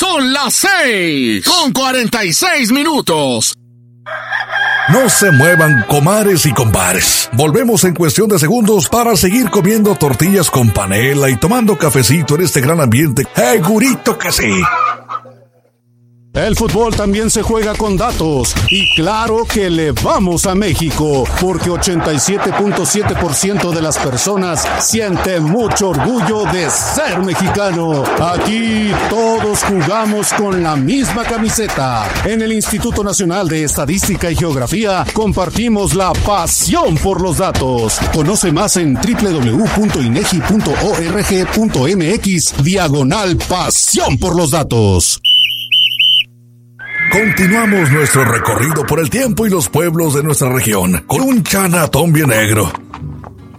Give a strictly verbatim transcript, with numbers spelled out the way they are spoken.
Son las seis con cuarenta y seis minutos. No se muevan, comares y compadres. Volvemos en cuestión de segundos para seguir comiendo tortillas con panela y tomando cafecito en este gran ambiente. ¡Segurito que sí! El fútbol también se juega con datos y claro que le vamos a México porque ochenta y siete punto siete por ciento de las personas siente mucho orgullo de ser mexicano. Aquí todos jugamos con la misma camiseta. En el Instituto Nacional de Estadística y Geografía compartimos la pasión por los datos. Conoce más en doble u doble u doble u punto inegi punto org punto mx diagonal pasión por los datos. Continuamos nuestro recorrido por el tiempo y los pueblos de nuestra región con un chanatón bien negro.